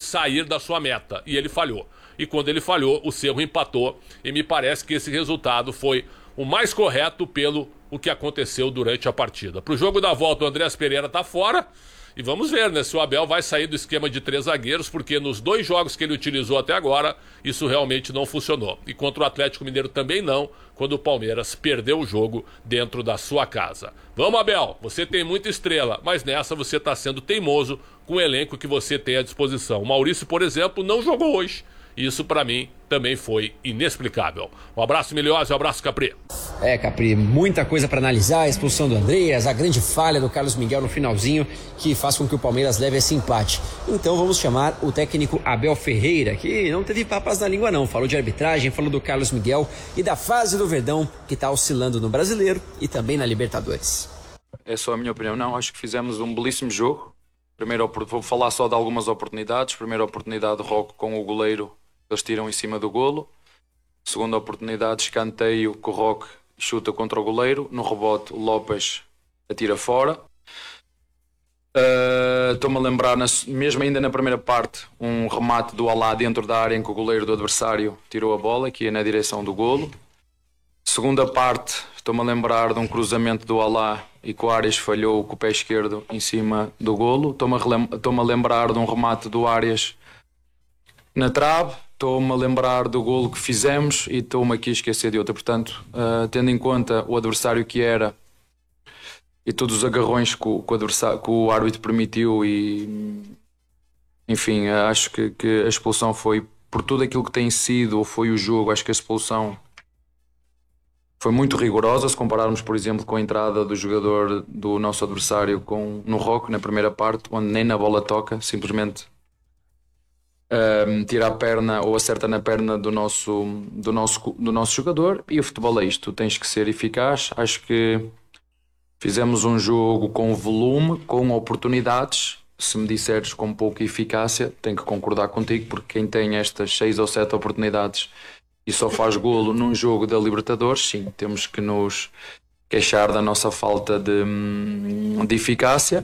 sair da sua meta. E ele falhou. E quando ele falhou, o Cerro empatou. E me parece que esse resultado foi o mais correto pelo o que aconteceu durante a partida. Para o jogo da volta, o Andreas Pereira está fora. E vamos ver, né, se o Abel vai sair do esquema de 3 zagueiros, porque nos 2 jogos que ele utilizou até agora, isso realmente não funcionou. E contra o Atlético Mineiro também não, quando o Palmeiras perdeu o jogo dentro da sua casa. Vamos, Abel, você tem muita estrela, mas nessa você está sendo teimoso com o elenco que você tem à disposição. O Maurício, por exemplo, não jogou hoje. Isso, para mim, também foi inexplicável. Um abraço, Miliose, um abraço, Capri. Capri, muita coisa para analisar, a expulsão do Andreas, a grande falha do Carlos Miguel no finalzinho, que faz com que o Palmeiras leve esse empate. Então vamos chamar o técnico Abel Ferreira, que não teve papas na língua não, falou de arbitragem, falou do Carlos Miguel e da fase do Verdão, que está oscilando no Brasileiro e também na Libertadores. É só a minha opinião, não, acho que fizemos um belíssimo jogo. Primeiro, vou falar só de algumas oportunidades. Primeira oportunidade, Roque com o goleiro, eles tiram em cima do golo. Segunda oportunidade, escanteio, que o Roque chuta contra o goleiro. No rebote, o Lopes atira fora. Estou-me a lembrar, mesmo ainda na primeira parte, um remate do Alá dentro da área em que o goleiro do adversário tirou a bola, que ia na direção do golo. Segunda parte, estou-me a lembrar de um cruzamento do Alá e que o Arias falhou com o pé esquerdo em cima do golo. Estou-me a lembrar de um remate do Arias na trave. Estou-me a lembrar do golo que fizemos e estou-me aqui a esquecer de outra. Portanto, tendo em conta o adversário que era e todos os agarrões que o árbitro permitiu e, enfim, acho que a expulsão foi, por tudo aquilo que tem sido ou foi o jogo, acho que a expulsão foi muito rigorosa. Se compararmos, por exemplo, com a entrada do jogador do nosso adversário no Roque, na primeira parte, onde nem na bola toca, simplesmente tira a perna ou acerta na perna do nosso jogador. E o futebol é isto, tens que ser eficaz. Acho que fizemos um jogo com volume, com oportunidades. Se me disseres com pouca eficácia, tenho que concordar contigo, porque quem tem estas 6 ou 7 oportunidades e só faz golo num jogo da Libertadores, sim, temos que nos queixar da nossa falta de eficácia.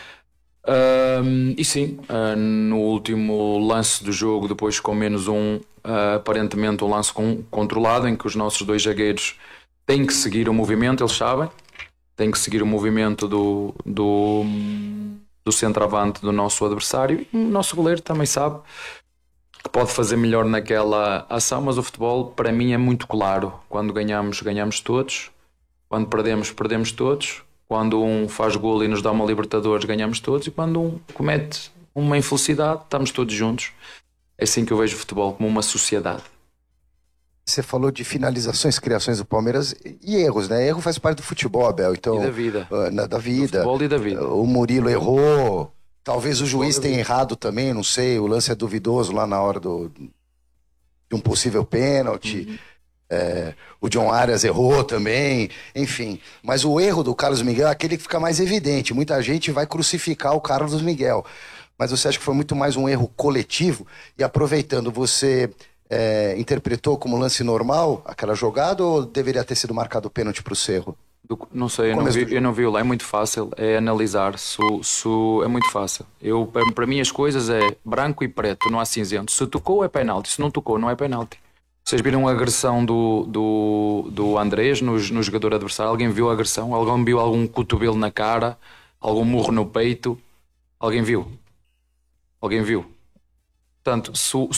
E sim, no último lance do jogo, depois com menos aparentemente um lance controlado, em que os nossos 2 zagueiros têm que seguir o movimento, eles sabem, têm que seguir o movimento do centroavante do nosso adversário, e o nosso goleiro também sabe que pode fazer melhor naquela ação, mas o futebol para mim é muito claro. Quando ganhamos, ganhamos todos, quando perdemos, perdemos todos. Quando um faz golo e nos dá uma Libertadores, ganhamos todos. E quando um comete uma infelicidade, estamos todos juntos. É assim que eu vejo o futebol, como uma sociedade. Você falou de finalizações, criações do Palmeiras e erros, né? Erro faz parte do futebol, Abel. Então, e da vida. Da vida. Do futebol e da vida. O Murilo errou. Talvez o juiz tenha errado também, não sei. O lance é duvidoso lá na hora de um possível pênalti. O John Arias errou também, enfim. Mas o erro do Carlos Miguel é aquele que fica mais evidente. Muita gente vai crucificar o Carlos Miguel. Mas você acha que foi muito mais um erro coletivo? E aproveitando, você interpretou como lance normal aquela jogada ou deveria ter sido marcado o pênalti para o Cerro? Não sei, eu não vi lá. É muito fácil, é analisar. É muito fácil. Para mim as coisas é branco e preto, não há cinzento. Se tocou é penalti, se não tocou não é penalti. Vocês viram a agressão do Andrés no jogador adversário? Alguém viu a agressão? Alguém viu algum cotovelo na cara? Algum murro no peito? Alguém viu? Alguém viu? Portanto,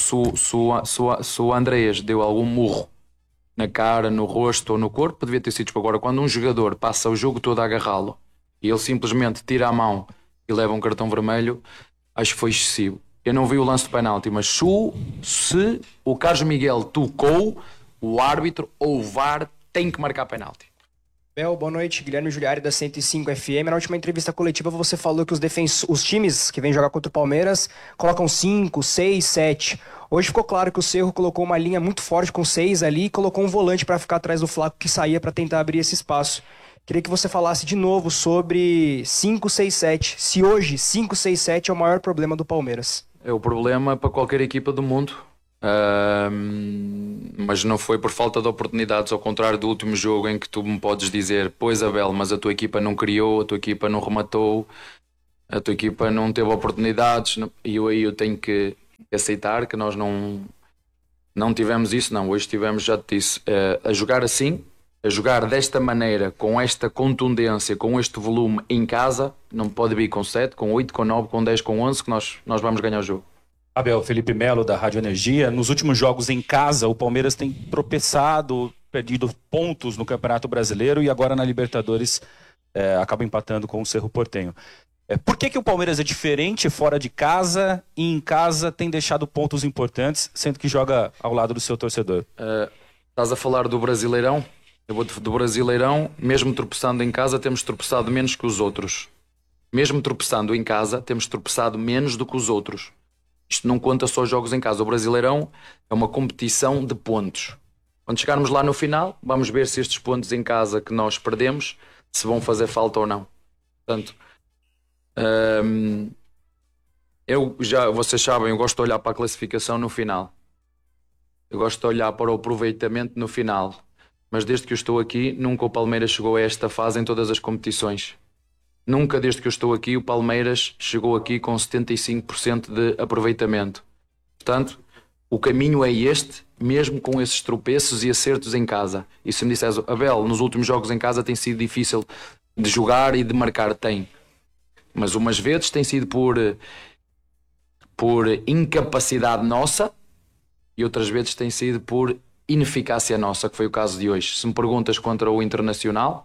se o Andrés deu algum murro na cara, no rosto ou no corpo, devia ter sido. Agora, quando um jogador passa o jogo todo a agarrá-lo e ele simplesmente tira a mão e leva um cartão vermelho, acho que foi excessivo. Eu não vi o lance de penalti, mas se o Carlos Miguel tocou, o árbitro ou o VAR tem que marcar penalti. Bel, boa noite. Guilherme Giuliari da 105 FM. Na última entrevista coletiva você falou que os times que vêm jogar contra o Palmeiras colocam 5, 6, 7. Hoje ficou claro que o Cerro colocou uma linha muito forte com 6 ali e colocou um volante para ficar atrás do Flaco que saía para tentar abrir esse espaço. Queria que você falasse de novo sobre 5, 6, 7. Se hoje 5, 6, 7 é o maior problema do Palmeiras. É o problema para qualquer equipa do mundo. Mas não foi por falta de oportunidades, ao contrário do último jogo em que tu me podes dizer: pois Abel, mas a tua equipa não criou, a tua equipa não rematou, a tua equipa não teve oportunidades. E eu tenho que que aceitar que nós não tivemos isso, não. Hoje tivemos, já te disse, a jogar assim, a jogar desta maneira, com esta contundência, com este volume em casa, não pode vir com 7, com 8, com 9, com 10, com 11, que nós vamos ganhar o jogo. Abel, Felipe Melo, da Rádio Energia. Nos últimos jogos em casa, o Palmeiras tem tropeçado, perdido pontos no Campeonato Brasileiro e agora na Libertadores acaba empatando com o Cerro Porteño. Por que o Palmeiras é diferente fora de casa e em casa tem deixado pontos importantes, sendo que joga ao lado do seu torcedor? Estás a falar do Brasileirão? Eu vou do Brasileirão, mesmo tropeçando em casa, temos tropeçado menos que os outros. Mesmo tropeçando em casa, temos tropeçado menos do que os outros. Isto não conta só jogos em casa. O Brasileirão é uma competição de pontos. Quando chegarmos lá no final, vamos ver se estes pontos em casa que nós perdemos, se vão fazer falta ou não. Portanto, vocês sabem, eu gosto de olhar para a classificação no final. Eu gosto de olhar para o aproveitamento no final. Mas desde que eu estou aqui, nunca o Palmeiras chegou a esta fase em todas as competições. Nunca, desde que eu estou aqui, o Palmeiras chegou aqui com 75% de aproveitamento. Portanto, o caminho é este, mesmo com esses tropeços e acertos em casa. E se me disseres, Abel, nos últimos jogos em casa tem sido difícil de jogar e de marcar, tem. Mas umas vezes tem sido por incapacidade nossa e outras vezes tem sido por ineficácia nossa, que foi o caso de hoje. Se me perguntas contra o Internacional,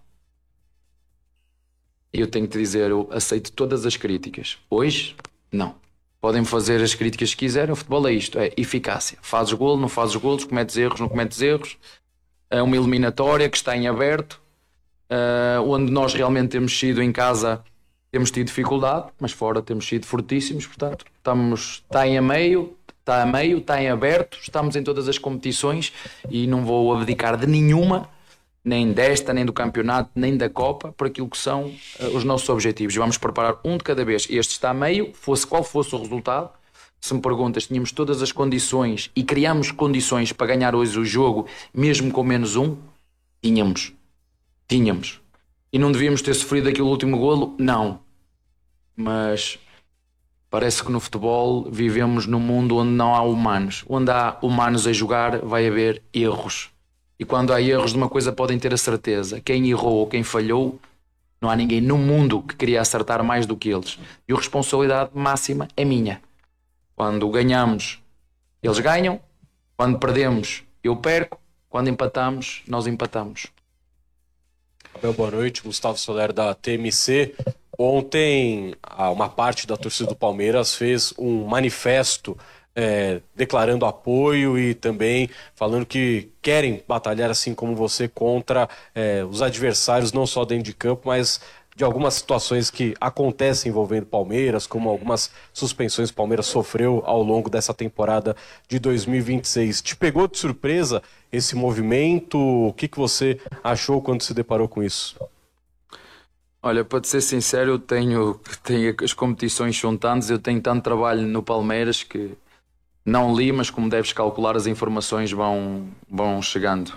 eu tenho que te dizer, eu aceito todas as críticas. Hoje, não. Podem fazer as críticas que quiserem, o futebol é isto, é eficácia. Fazes golo, não fazes golos, cometes erros, não cometes erros. É uma eliminatória que está em aberto, onde nós realmente temos sido em casa, temos tido dificuldade, mas fora temos sido fortíssimos, portanto, está em meio, está em aberto, estamos em todas as competições e não vou abdicar de nenhuma, nem desta, nem do campeonato, nem da Copa, por aquilo que são os nossos objetivos. E vamos preparar um de cada vez. Este está a meio, qual fosse o resultado. Se me perguntas, tínhamos todas as condições e criámos condições para ganhar hoje o jogo, mesmo com menos um? Tínhamos. E não devíamos ter sofrido aquele último golo? Não. Mas parece que no futebol vivemos num mundo onde não há humanos. Onde há humanos a jogar, vai haver erros. E quando há erros de uma coisa podem ter a certeza. Quem errou ou quem falhou, não há ninguém no mundo que queria acertar mais do que eles. E a responsabilidade máxima é minha. Quando ganhamos, eles ganham. Quando perdemos, eu perco. Quando empatamos, nós empatamos. Boa noite, Gustavo Soler da TMC. Ontem, uma parte da torcida do Palmeiras fez um manifesto declarando apoio e também falando que querem batalhar assim como você contra os adversários, não só dentro de campo, mas de algumas situações que acontecem envolvendo Palmeiras, como algumas suspensões que o Palmeiras sofreu ao longo dessa temporada de 2026. Te pegou de surpresa esse movimento? O que você achou quando se deparou com isso? Olha, para te ser sincero, eu tenho as competições são tantas, eu tenho tanto trabalho no Palmeiras que não li, mas como deves calcular, as informações vão chegando.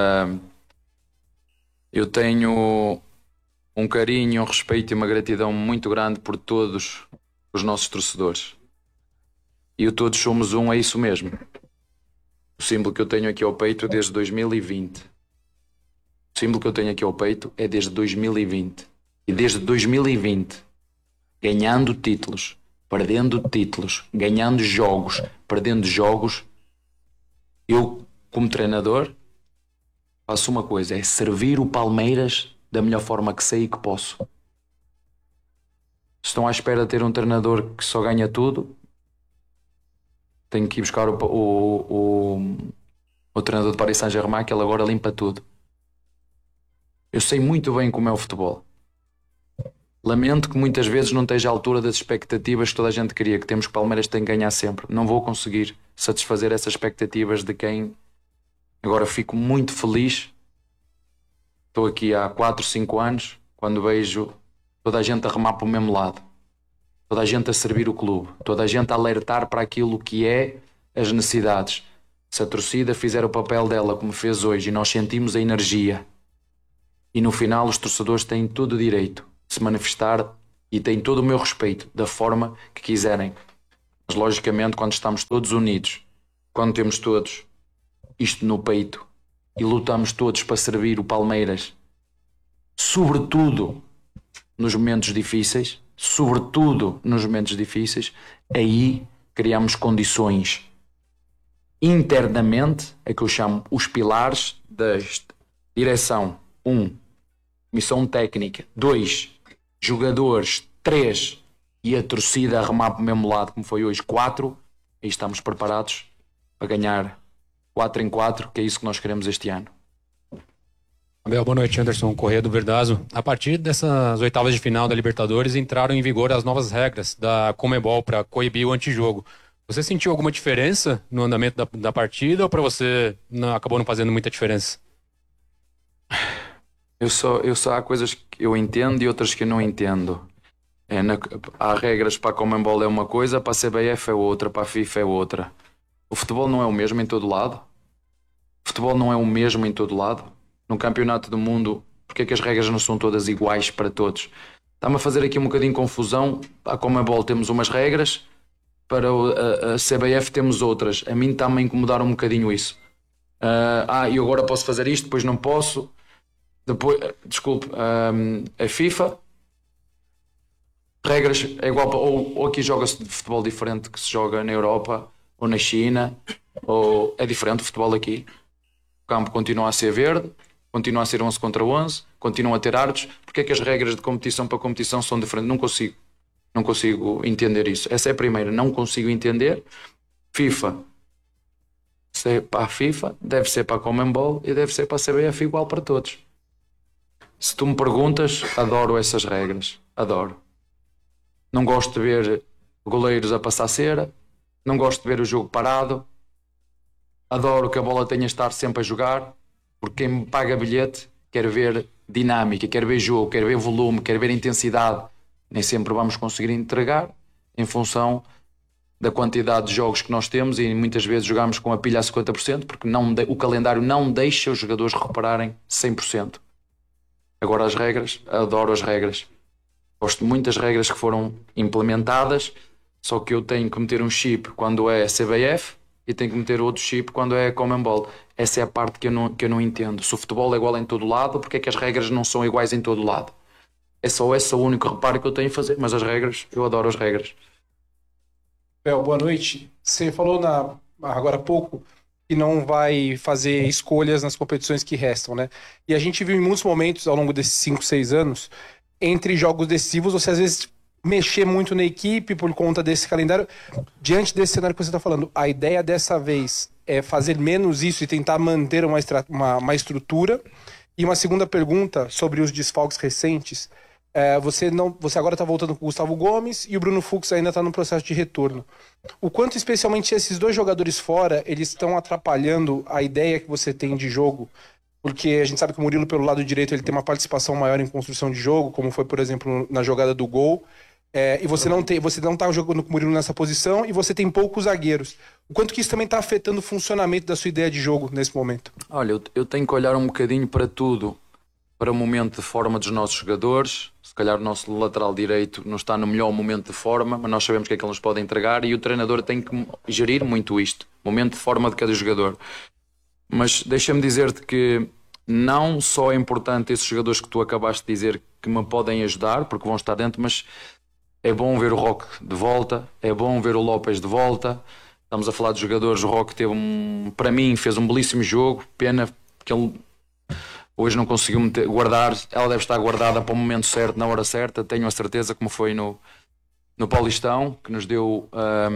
Eu tenho um carinho, um respeito e uma gratidão muito grande por todos os nossos torcedores. E o Todos Somos Um é isso mesmo. O símbolo que eu tenho aqui ao peito é desde 2020. O símbolo que eu tenho aqui ao peito é desde 2020. E desde 2020, ganhando títulos, perdendo títulos, ganhando jogos, perdendo jogos, eu, como treinador, faço uma coisa, é servir o Palmeiras da melhor forma que sei e que posso. Se estão à espera de ter um treinador que só ganha tudo, tenho que ir buscar o treinador de Paris Saint-Germain, que ele agora limpa tudo. Eu sei muito bem como é o futebol. Lamento que muitas vezes não esteja à altura das expectativas que toda a gente queria, que temos que o Palmeiras tem que ganhar sempre. Não vou conseguir satisfazer essas expectativas de quem... Agora fico muito feliz. Estou aqui há 4, 5 anos, quando vejo toda a gente a remar para o mesmo lado. Toda a gente a servir o clube. Toda a gente a alertar para aquilo que é as necessidades. Se a torcida fizer o papel dela como fez hoje e nós sentimos a energia, e no final os torcedores têm todo o direito de se manifestar e têm todo o meu respeito da forma que quiserem. Mas logicamente quando estamos todos unidos, quando temos todos isto no peito e lutamos todos para servir o Palmeiras, sobretudo nos momentos difíceis, aí criamos condições internamente, é que eu chamo os pilares da direção. 1, missão técnica. 2, jogadores. 3, e a torcida a remar para o mesmo lado, como foi hoje. 4, aí estamos preparados para ganhar 4 em 4, que é isso que nós queremos este ano. Abel, boa noite, Anderson Corrêa do Verdazo. A partir dessas oitavas de final da Libertadores entraram em vigor as novas regras da Conmebol para coibir o antijogo. Você sentiu alguma diferença no andamento da partida ou para você acabou não fazendo muita diferença? Há coisas que eu entendo e outras que eu não entendo. Há regras para a Conmebol é uma coisa, para a CBF é outra, para a FIFA é outra. O futebol não é o mesmo em todo lado. No campeonato do mundo, porque é que as regras não são todas iguais para todos? Está-me a fazer aqui um bocadinho de confusão. A Conmebol temos umas regras, para a CBF temos outras. A mim está-me a incomodar um bocadinho isso. Eu agora posso fazer isto, depois não posso. Depois, a FIFA, regras é igual, ou aqui joga-se de futebol diferente que se joga na Europa ou na China, ou é diferente o futebol aqui. O campo continua a ser verde, continua a ser 11 contra 11, continua a ter árbitros. Porque é que as regras de competição para competição são diferentes? Não consigo entender isso. Essa é a primeira, não consigo entender. FIFA, se é para a FIFA, deve ser para a Conmebol e deve ser para a CBF igual para todos. Se tu me perguntas, adoro essas regras, adoro. Não gosto de ver goleiros a passar cera, não gosto de ver o jogo parado, adoro que a bola tenha de estar sempre a jogar, porque quem me paga bilhete quer ver dinâmica, quer ver jogo, quer ver volume, quer ver intensidade. Nem sempre vamos conseguir entregar em função da quantidade de jogos que nós temos e muitas vezes jogamos com a pilha a 50% porque o calendário não deixa os jogadores recuperarem 100%. Agora as regras, adoro as regras. Gosto muito das regras que foram implementadas, só que eu tenho que meter um chip quando é CBF e tenho que meter outro chip quando é Conmebol. Essa é a parte que eu não entendo. Se o futebol é igual em todo lado, porque é que as regras não são iguais em todo lado? É só esse o único reparo que eu tenho a fazer, mas as regras, eu adoro as regras. Bel, boa noite. Você falou agora há pouco que não vai fazer escolhas nas competições que restam, né? E a gente viu em muitos momentos ao longo desses 5, 6 anos, entre jogos decisivos, você às vezes mexer muito na equipe por conta desse calendário. Diante desse cenário que você está falando, a ideia dessa vez é fazer menos isso e tentar manter uma estrutura? E uma segunda pergunta sobre os desfalques recentes. Você agora está voltando com o Gustavo Gomes e o Bruno Fux ainda está no processo de retorno. O quanto, especialmente esses dois jogadores fora, eles estão atrapalhando a ideia que você tem de jogo? Porque a gente sabe que o Murilo, pelo lado direito, ele tem uma participação maior em construção de jogo, como foi, por exemplo, na jogada do gol. E você não está jogando com o Murilo nessa posição e você tem poucos zagueiros. O quanto que isso também está afetando o funcionamento da sua ideia de jogo nesse momento? Olha, eu tenho que olhar um bocadinho para tudo. Para o momento de forma dos nossos jogadores. Se calhar o nosso lateral direito não está no melhor momento de forma, mas nós sabemos o que é que ele nos pode entregar e o treinador tem que gerir muito isto. Momento de forma de cada jogador. Mas deixa-me dizer-te que não só é importante esses jogadores que tu acabaste de dizer que me podem ajudar, porque vão estar dentro, mas é bom ver o Roque de volta, é bom ver o Lopes de volta. Estamos a falar de jogadores, o Roque para mim, fez um belíssimo jogo, pena que ele hoje não conseguiu guardar, ela deve estar guardada para o momento certo, na hora certa, tenho a certeza, como foi no Paulistão, que nos deu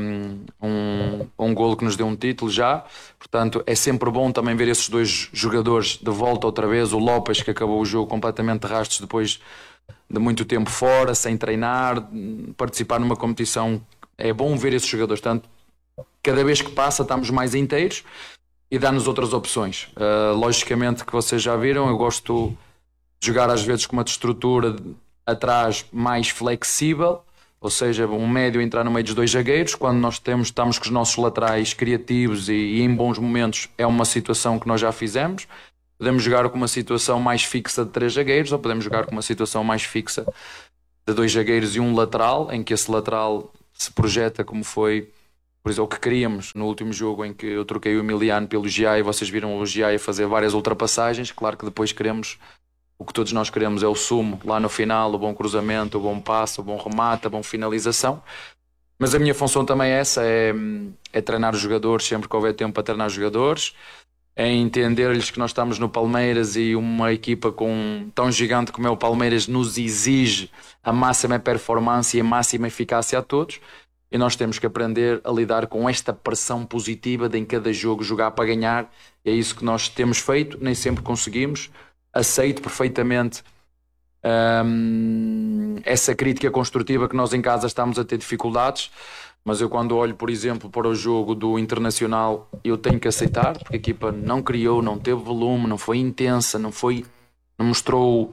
um golo que nos deu um título já. Portanto, é sempre bom também ver esses dois jogadores de volta outra vez. O Lopes, que acabou o jogo completamente de rastros depois de muito tempo fora, sem treinar, participar numa competição. É bom ver esses jogadores. Portanto, cada vez que passa estamos mais inteiros e dá-nos outras opções. Logicamente que vocês já viram, eu gosto de jogar às vezes com uma estrutura atrás mais flexível, ou seja, um médio entrar no meio dos dois zagueiros. Quando nós estamos com os nossos laterais criativos e em bons momentos, é uma situação que nós já fizemos. Podemos jogar com uma situação mais fixa de 3 zagueiros, ou podemos jogar com uma situação mais fixa de 2 zagueiros e um lateral, em que esse lateral se projeta como foi por exemplo, o que queríamos no último jogo em que eu troquei o Emiliano pelo Giai, vocês viram o Giai fazer várias ultrapassagens. Claro que depois queremos, o que todos nós queremos é o sumo lá no final, o bom cruzamento, o bom passe, o bom remate, a boa finalização. Mas a minha função também é essa, é treinar os jogadores sempre que houver tempo para treinar os jogadores, é entender-lhes que nós estamos no Palmeiras e uma equipa tão gigante como é o Palmeiras nos exige a máxima performance e a máxima eficácia a todos. E nós temos que aprender a lidar com esta pressão positiva de em cada jogo jogar para ganhar. E é isso que nós temos feito, nem sempre conseguimos. Aceito perfeitamente essa crítica construtiva que nós em casa estamos a ter dificuldades. Mas eu quando olho, por exemplo, para o jogo do Internacional, eu tenho que aceitar, porque a equipa não criou, não teve volume, não foi intensa, não mostrou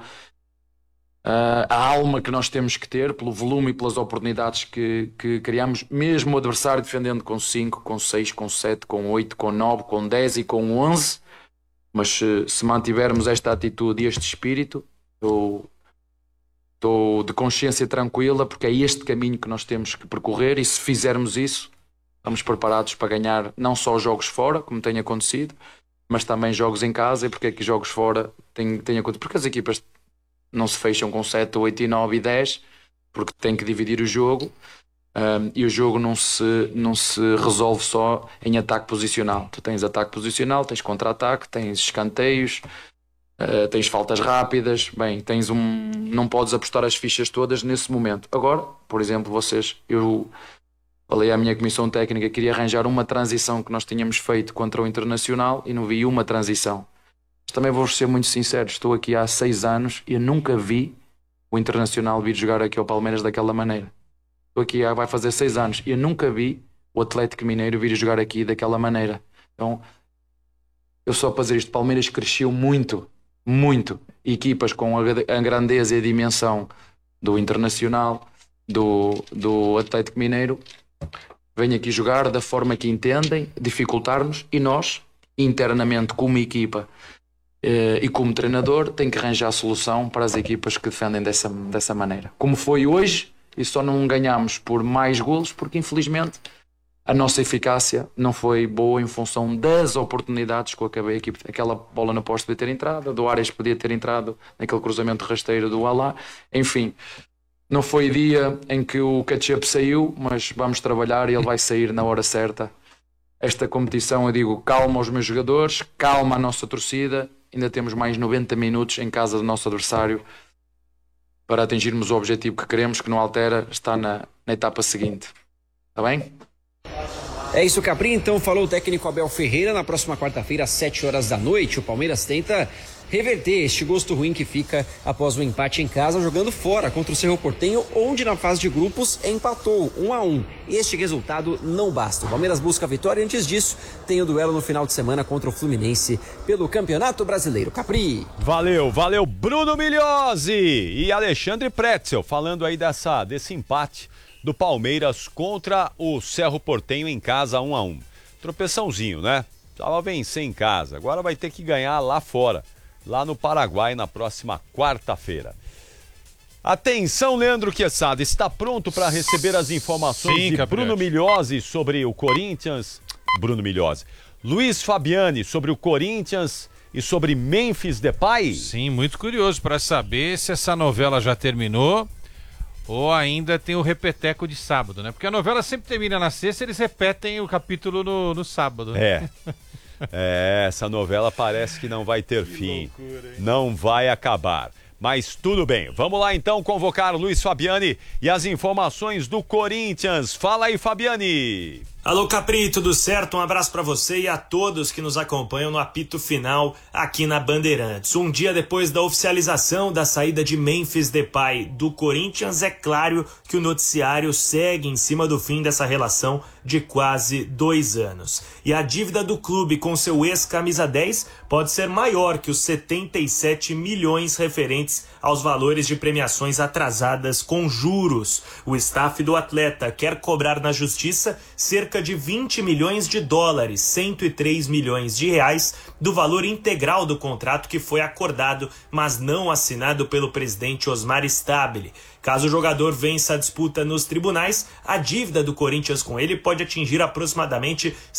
a alma que nós temos que ter pelo volume e pelas oportunidades que criamos, mesmo o adversário defendendo com 5, com 6, com 7, com 8, com 9, com 10 e com 11. Mas se mantivermos esta atitude e este espírito, eu estou de consciência tranquila, porque é este caminho que nós temos que percorrer, e se fizermos isso, estamos preparados para ganhar não só jogos fora, como tem acontecido, mas também jogos em casa. E porque é que jogos fora tem acontecido? Porque as equipas não se fecham com 7, 8, 9 e 10, porque tem que dividir o jogo, e o jogo não se resolve só em ataque posicional. Tu tens ataque posicional, tens contra-ataque, tens escanteios, tens faltas rápidas. Bem, não podes apostar as fichas todas nesse momento. Agora, por exemplo, eu falei à minha comissão técnica que queria arranjar uma transição que nós tínhamos feito contra o Internacional e não vi uma transição. Mas também vou ser muito sincero, estou aqui há 6 anos e eu nunca vi o Internacional vir jogar aqui ao Palmeiras daquela maneira. Estou aqui vai fazer 6 anos e eu nunca vi o Atlético Mineiro vir jogar aqui daquela maneira. Então, eu só para dizer isto, o Palmeiras cresceu muito. Equipas com a grandeza e a dimensão do Internacional, do Atlético Mineiro, vêm aqui jogar da forma que entendem, dificultar-nos, e nós, internamente como equipa e como treinador, tem que arranjar a solução para as equipas que defendem dessa maneira. Como foi hoje, e só não ganhamos por mais golos, porque infelizmente a nossa eficácia não foi boa em função das oportunidades que eu acabei aqui. Aquela bola na poste podia ter entrado, do Arias podia ter entrado naquele cruzamento rasteiro do Alá. Enfim, não foi dia em que o ketchup saiu, mas vamos trabalhar e ele vai sair na hora certa. Esta competição, eu digo, calma aos meus jogadores, calma a nossa torcida. Ainda temos mais 90 minutos em casa do nosso adversário para atingirmos o objetivo que queremos, que não altera, está na etapa seguinte. Está bem? É isso, Capri. Então falou o técnico Abel Ferreira. Na próxima quarta-feira, às 7 horas da noite, o Palmeiras tenta reverter este gosto ruim que fica após o empate em casa, jogando fora contra o Cerro Porteño, onde na fase de grupos empatou 1-1. Este resultado não basta. O Palmeiras busca a vitória e antes disso tem o duelo no final de semana contra o Fluminense pelo Campeonato Brasileiro. Capri. Valeu Bruno Migliosi e Alexandre Pretzel falando aí desse empate do Palmeiras contra o Cerro Porteño em casa 1-1. Tropeçãozinho, né? Tava vencer em casa, agora vai ter que ganhar lá fora, lá no Paraguai, na próxima quarta-feira. Atenção, Leandro Quesada, está pronto para receber as informações de Bruno Migliosi sobre o Corinthians? Luiz Fabiani sobre o Corinthians e sobre Memphis Depay? Sim, muito curioso para saber se essa novela já terminou ou ainda tem o repeteco de sábado, né? Porque a novela sempre termina na sexta, eles repetem o capítulo no sábado. Né? Essa novela parece que não vai ter fim, loucura, não vai acabar. Mas tudo bem, vamos lá então convocar o Luiz Fabiani e as informações do Corinthians. Fala aí, Fabiani. Alô, Capri, tudo certo? Um abraço para você e a todos que nos acompanham no apito final aqui na Bandeirantes. Um dia depois da oficialização da saída de Memphis Depay do Corinthians, é claro que o noticiário segue em cima do fim dessa relação de quase 2 anos. E a dívida do clube com seu ex-camisa 10 pode ser maior que os 77 milhões referentes aos valores de premiações atrasadas com juros. O staff do atleta quer cobrar na justiça cerca de 20 milhões de dólares, 103 milhões de reais, do valor integral do contrato que foi acordado, mas não assinado pelo presidente Osmar Stabile. Caso o jogador vença a disputa nos tribunais, a dívida do Corinthians com ele pode atingir aproximadamente